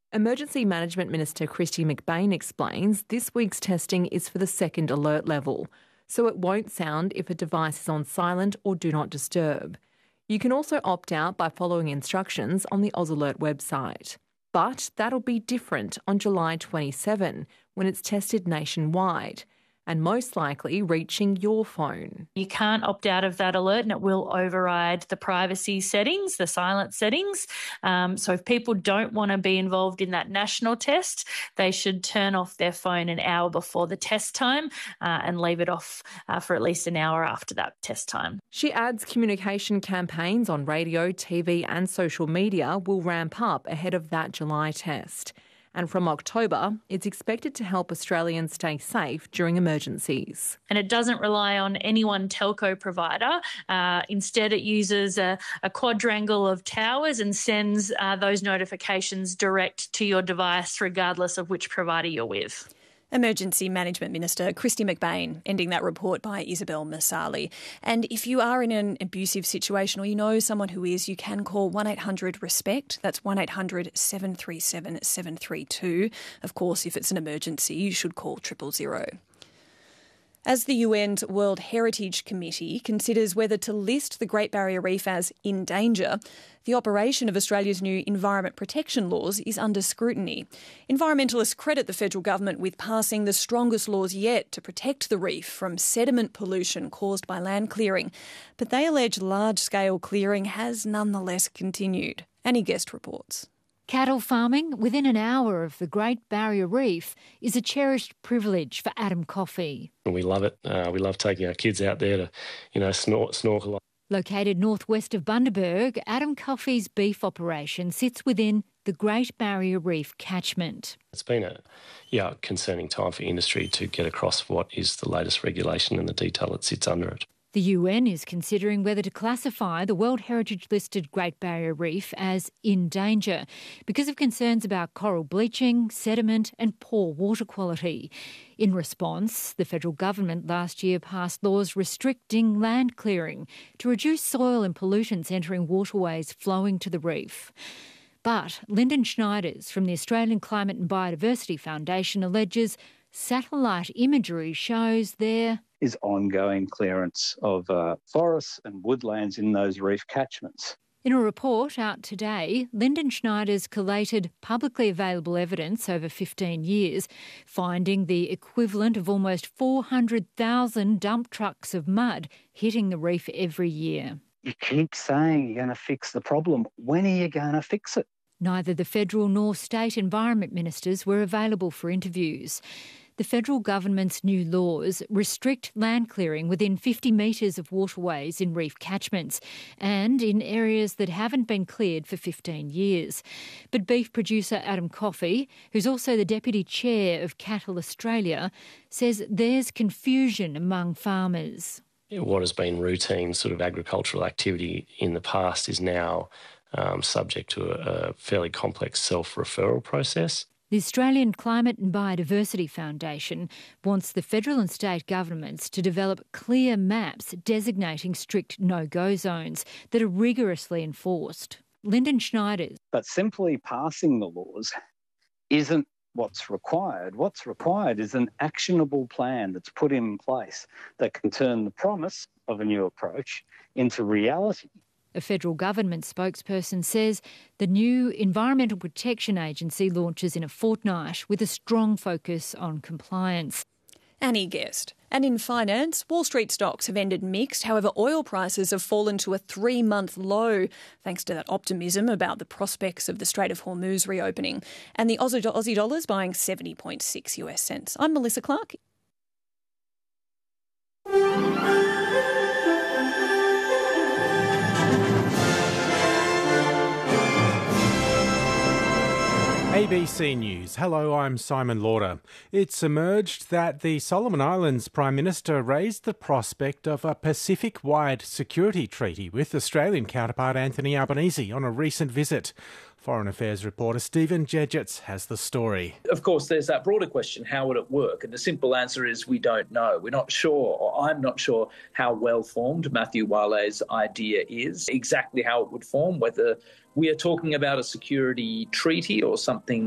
Emergency Management Minister Kristy McBain explains this week's testing is for the second alert level, so it won't sound if a device is on silent or do not disturb. You can also opt out by following instructions on the AusAlert website. But that'll be different on July 27 when it's tested nationwide and most likely reaching your phone. You can't opt out of that alert and it will override the privacy settings, the silent settings. So if people don't want to be involved in that national test, they should turn off their phone an hour before the test time and leave it off for at least an hour after that test time. She adds communication campaigns on radio, TV and social media will ramp up ahead of that July test. And from October, it's expected to help Australians stay safe during emergencies. And it doesn't rely on any one telco provider. Instead, it uses a quadrangle of towers and sends those notifications direct to your device, regardless of which provider you're with. Emergency Management Minister Kristy McBain ending that report by Isabel Masali. And if you are in an abusive situation or you know someone who is, you can call 1-800-RESPECT. That's 1-800-737-732. Of course, if it's an emergency, you should call 000. As the UN's World Heritage Committee considers whether to list the Great Barrier Reef as in danger, the operation of Australia's new environment protection laws is under scrutiny. Environmentalists credit the federal government with passing the strongest laws yet to protect the reef from sediment pollution caused by land clearing, but they allege large-scale clearing has nonetheless continued. Annie Guest reports. Cattle farming within an hour of the Great Barrier Reef is a cherished privilege for Adam Coffey. We love it. We love taking our kids out there to, snorkel. Located northwest of Bundaberg, Adam Coffey's beef operation sits within the Great Barrier Reef catchment. It's been a concerning time for industry to get across what is the latest regulation and the detail that sits under it. The UN is considering whether to classify the World Heritage-listed Great Barrier Reef as in danger because of concerns about coral bleaching, sediment and poor water quality. In response, the federal government last year passed laws restricting land clearing to reduce soil and pollutants entering waterways flowing to the reef. But Lyndon Schneiders from the Australian Climate and Biodiversity Foundation alleges satellite imagery shows there is ongoing clearance of forests and woodlands in those reef catchments. In a report out today, Lyndon Schneiders collated publicly available evidence over 15 years, finding the equivalent of almost 400,000 dump trucks of mud hitting the reef every year. You keep saying you're going to fix the problem. When are you going to fix it? Neither the federal nor state environment ministers were available for interviews. The federal government's new laws restrict land clearing within 50 metres of waterways in reef catchments and in areas that haven't been cleared for 15 years. But beef producer Adam Coffey, who's also the deputy chair of Cattle Australia, says there's confusion among farmers. What has been routine sort of agricultural activity in the past is now subject to a fairly complex self-referral process. The Australian Climate and Biodiversity Foundation wants the federal and state governments to develop clear maps designating strict no-go zones that are rigorously enforced. Lyndon Schneiders. But simply passing the laws isn't what's required. What's required is an actionable plan that's put in place that can turn the promise of a new approach into reality. A federal government spokesperson says the new Environmental Protection Agency launches in a fortnight with a strong focus on compliance. Annie Guest. And in finance, Wall Street stocks have ended mixed. However, oil prices have fallen to a 3-month low thanks to that optimism about the prospects of the Strait of Hormuz reopening. And the Aussie dollar's buying 70.6 US cents. I'm Melissa Clark. ABC News. Hello, I'm Simon Lauder. It's emerged that the Solomon Islands Prime Minister raised the prospect of a Pacific-wide security treaty with Australian counterpart Anthony Albanese on a recent visit. Foreign Affairs reporter Stephen Jedgetts has the story. Of course, there's that broader question, how would it work? And the simple answer is we don't know. We're not sure, or I'm not sure how well-formed Matthew Wale's idea is, exactly how it would form, whether we are talking about a security treaty or something